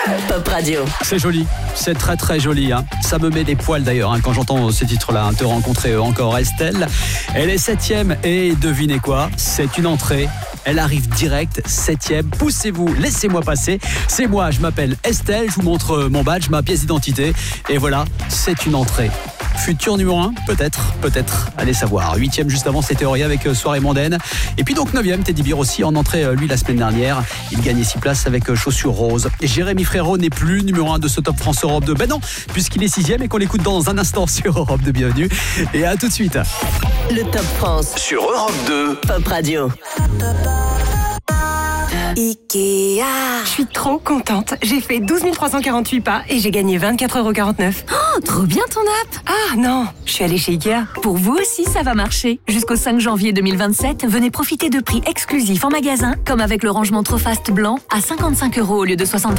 Pop Radio. C'est joli, c'est très très joli. Ça me met des poils d'ailleurs quand j'entends ce titre-là. Te rencontrer encore Estelle. Elle est 7e et devinez quoi ? C'est une entrée. Elle arrive direct, 7e. Poussez-vous, laissez-moi passer. C'est moi, je m'appelle Estelle. Je vous montre mon badge, ma pièce d'identité. Et voilà, c'est une entrée. Futur numéro 1, peut-être, allez savoir. 8e juste avant, c'était Auria avec Soirée mondaine. Et puis donc 9e, Teddy Bear aussi en entrée, lui, la semaine dernière. Il gagnait 6 places avec Chaussures Roses. Et Jérémy Frérot n'est plus numéro 1 de ce Top France Europe 2. Ben non, puisqu'il est 6e et qu'on l'écoute dans un instant sur Europe 2. Bienvenue. Et à tout de suite. Le Top France sur Europe 2. Pop Radio. Ikea. Je suis trop contente. J'ai fait 12 348 pas et j'ai gagné 24,49 €. Oh, trop bien ton app. Ah non, je suis allée chez Ikea. Pour vous aussi, ça va marcher. Jusqu'au 5 janvier 2027, venez profiter de prix exclusifs en magasin, comme avec le rangement Trop Fast blanc à 55 € au lieu de 73